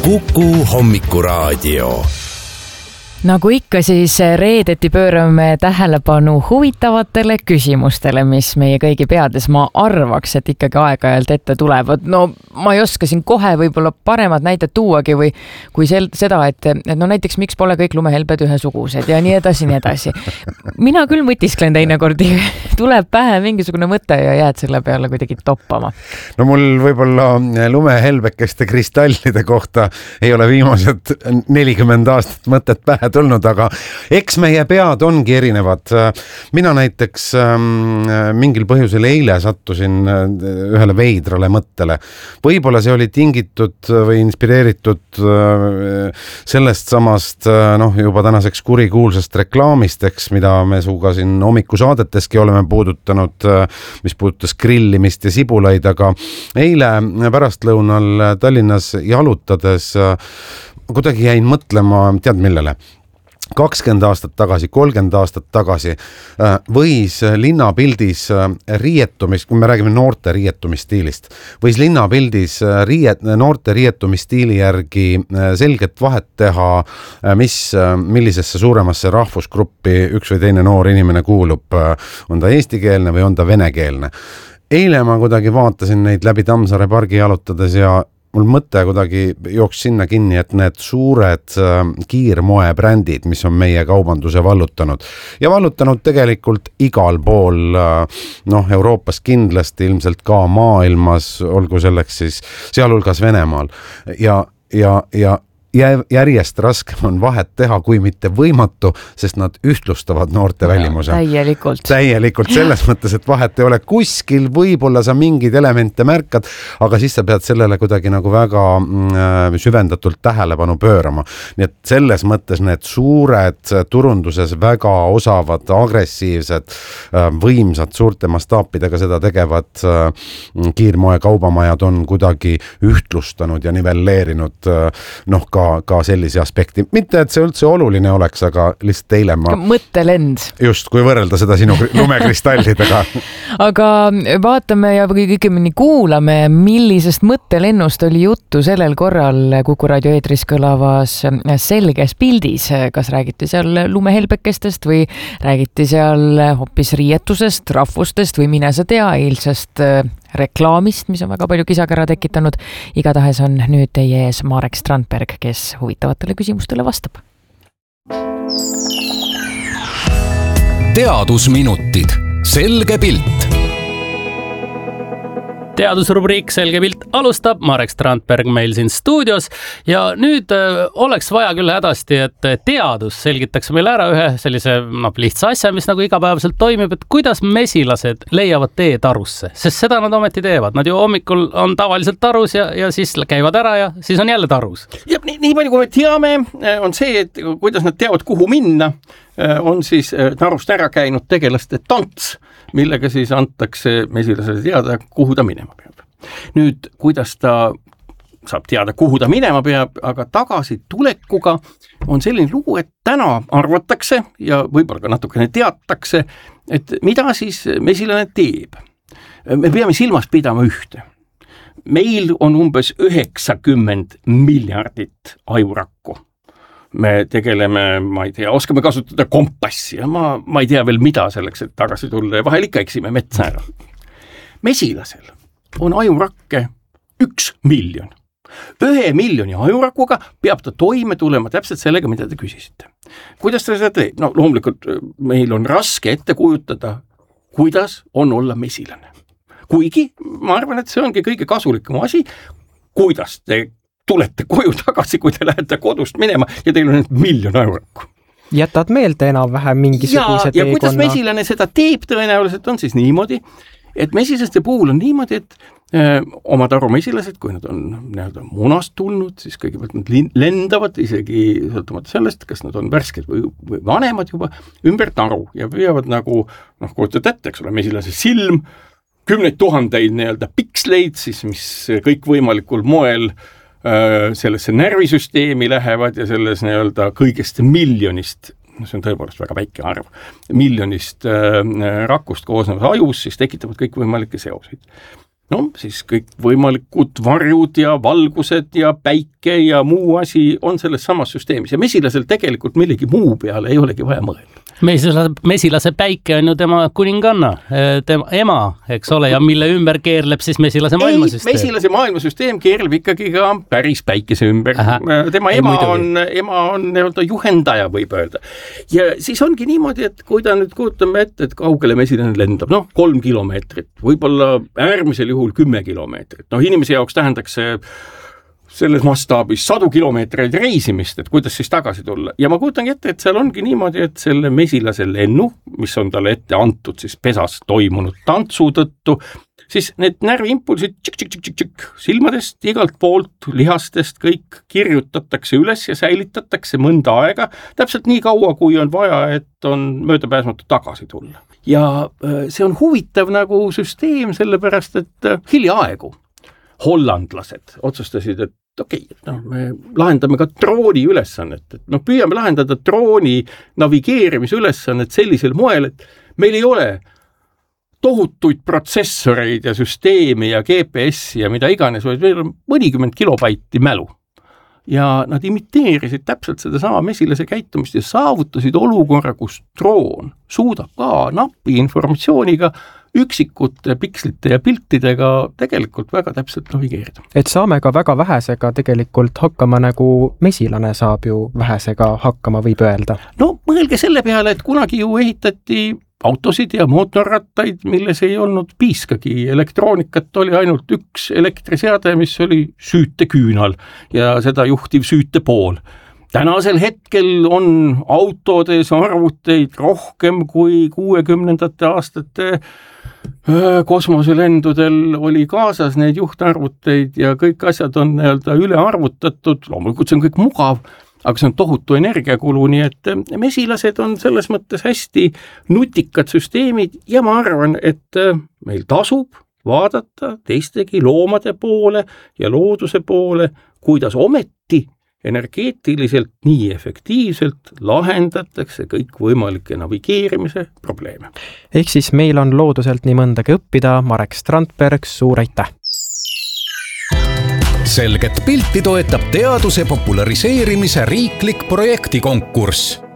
Kuku Hommikuraadio. Nagu ikka, siis reedeti pöörame tähelepanu huvitavatele küsimustele, mis meie kõigi peades, ma arvaks, et ikkagi aeg-ajalt ette tulevad. No ma ei oska siin kohe võib-olla paremat näidet tuuagi või kui seda, et no näiteks miks pole kõik lumehelbed ühesugused ja nii edasi, nii edasi. Mina küll mõtisklen teinekord, tuleb pähe mingisugune mõte ja jääd selle peale kuidagi toppama. No mul võib-olla lumehelbekeste kristallide kohta ei ole viimased 40 aastat mõtet pähe tulnud, aga eks meie pead ongi erinevad. Mina näiteks mingil põhjusel eile sattusin ühele veidrale mõttele. Võib-olla see oli tingitud või inspireeritud sellest samast juba tänaseks kurikuulsast reklaamisteks, mida me suuga siin hommikusaadeteski oleme puudutanud, mis puudutas grillimist ja sibulaid, aga eile pärastlõunal Tallinnas jalutades kuidagi jäin mõtlema, tead millele? 20 aastat tagasi, 30 aastat tagasi võis linnapildis riietumist, kui me räägime noorte riietumistiilist, võis linnapildis noorte riietumistiili järgi selget vahet teha, millisesse suuremasse rahvusgruppi üks või teine noor inimene kuulub, on ta eestikeelne või on ta venekeelne. Eile ma kuidagi vaatasin neid läbi Tammsaare pargi jalutades ja mul mõte kuidagi jooks sinna kinni, et need suured kiirmoe brändid, mis on meie kaubanduse vallutanud ja vallutanud tegelikult igal pool, Euroopas kindlasti, ilmselt ka maailmas, olgu selleks siis sealhulgas Venemaal ja järjest raskem on vahet teha, kui mitte võimatu, sest nad ühtlustavad noorte välimuse. Täielikult selles mõttes, et vahet ei ole kuskil, võib-olla sa mingid elemente märkad, aga siis sa pead sellele kuidagi nagu väga süvendatult tähelepanu pöörama. Nii et selles mõttes need suured turunduses väga osavad, agressiivsed, võimsad, suurte mastaapidega seda tegevad kiirmoe kaubamajad on kuidagi ühtlustanud ja nivelleerinud ka sellise aspekti. Mitte, et see üldse oluline oleks, aga lihtsalt eile ma... Mõttelend. Just, kui võrrelda seda sinu lumekristallidega. Aga vaatame ja kõikemini kuulame, millisest mõttelennust oli juttu sellel korral Kuku raadio eetris kõlavas selges pildis. Kas räägiti seal lumehelbekestest või räägiti seal hoopis riietusest, rahvustest või mine sa tea eilsest reklaamist, mis on väga palju kisakära tekitanud. Igatahes on nüüd teie ees Marek Strandberg, kes huvitavatele küsimustele vastab. Teadusminutid. Selge pilt. Teadusrubriik Selge pilt alustab, Marek Strandberg meil siin stuudios ja nüüd oleks vaja küll hädasti, et teadus selgitaks meile ära ühe sellise lihtsa asja, mis nagu igapäevaselt toimib, et kuidas mesilased leiavad tee tarusse, sest seda nad ometi teevad. Nad ju hommikul on tavaliselt tarus ja siis käivad ära ja siis on jälle tarus. Ja nii palju, kui me teame, on see, et kuidas nad teavad, kuhu minna, on siis tarust ära käinud tegelaste tants, millega siis antakse mesilasele teada, kuhu ta minema peab. Nüüd, kuidas ta saab teada, kuhu ta minema peab, aga tagasi tulekuga on selline lugu, et täna arvatakse ja võib-olla ka natukene teatakse, et mida siis mesilane teeb. Me peame silmas pidama ühte. Meil on umbes 90 miljardit ajurakku. Me tegeleme, ma ei tea, oskame kasutada kompassi ja ma ei tea veel mida selleks, et tagasi tulla ja vahel ikka eksime metsa ära. Mesilasel on ajurakke 1 miljon. 1 miljoni ajurakuga peab ta toime tulema täpselt sellega, mida te küsisite. Kuidas ta seda teeb? No loomulikult meil on raske ette kujutada, kuidas on olla mesilane. Kuigi ma arvan, et see ongi kõige kasulikum asi, kuidas te tulete koju tagasi, kui te lähete kodust minema ja teil on 1 miljon ajuraku. Jätad meelde enam vähem mingisuguse teekonna. Ja kuidas mesilane seda teeb tõenäoliselt on siis niimoodi, et mesilaste puhul on niimoodi, et oma tarumesilased, kui nad on munast tulnud, siis kõigepealt nad lendavad isegi sõltumata sellest, kas nad on värsked või vanemad juba ümber taru ja püüavad nagu, kujutad ette, eks ole, mesilase silm, 10 000 piksleid, siis mis kõik võimalikul moel sellesse närvisüsteemi lähevad ja selles kõigest miljonist, see on tõepoolest väga väike arv, miljonist rakust koosnevas ajus, siis tekitavad kõik võimalikke seoseid. no siis kõik võimalikud varjud ja valgused ja päike ja muu asi on selles samas süsteemis ja mesilasel tegelikult millegi muu peale ei olegi vaja mõelda. Mesilase päike on ju tema kuninganna, tema ema, eks ole, ja mille ümber keerleb siis mesilase maailmasüsteem? Mesilase maailmasüsteem keerleb ikkagi ka päris päikese ümber. Tema ema on nii-öelda juhendaja, võib öelda. Ja siis ongi niimoodi, et kui ta nüüd kujutame ette, et kaugele mesilane lendab, 3 kilomeetrit, võib-olla äärmisel juhul 10 kilomeetrit. Inimese jaoks tähendaks see selles mastaabis 100 kilomeetreid reisimist, et kuidas siis tagasi tulla. Ja ma kujutangi ette, et seal ongi niimoodi, et selle mesilase lennu, mis on talle ette antud siis pesas toimunud tantsu tõttu, siis need närviimpulsid silmadest, igalt poolt, lihastest kõik kirjutatakse üles ja säilitatakse mõnda aega, täpselt nii kaua, kui on vaja, et on möödapääsmatu tagasi tulla. Ja see on huvitav nagu süsteem, sellepärast, et hiljaaegu hollandlased otsustasid, et me lahendame ka drooni ülesannet, et püüame lahendada drooni navigeerimise ülesannet sellisel moel, et meil ei ole tohutuid protsessoreid ja süsteemi ja GPS-i ja mida iganes, vaid meil on mõnikümmend kilobaiti mälu. Ja nad imiteerisid täpselt seda sama mesilase käitumist ja saavutasid olukorra, kus droon suudab ka napi informatsiooniga üksikute pikslite ja piltidega tegelikult väga täpselt navigeerida. Et saame ka väga vähesega tegelikult hakkama, nagu mesilane saab ju vähesega hakkama, võib öelda. No mõelge selle peale, et kunagi ju ehitati autosid ja mootorrattaid, milles ei olnud piiskagi. Elektroonikat oli ainult üks elektriseade, mis oli süüteküünal ja seda juhtiv süütepool. Tänasel hetkel on autodes arvuteid rohkem kui 60. aastate kosmoselendudel oli kaasas neid juhtarvuteid ja kõik asjad on üle arvutatud, loomulikult see on kõik mugav, aga see on tohutu energiakulu, nii et mesilased on selles mõttes hästi nutikad süsteemid ja ma arvan, et meil tasub vaadata teistegi loomade poole ja looduse poole, kuidas ometi energeetiliselt nii efektiivselt lahendatakse kõik võimalike navigeerimise probleeme. Ehk siis meil on looduselt nii mõndagi õppida. Marek Strandberg, suur aitäh! Selget pilti toetab teaduse populariseerimise riiklik projektikonkurss.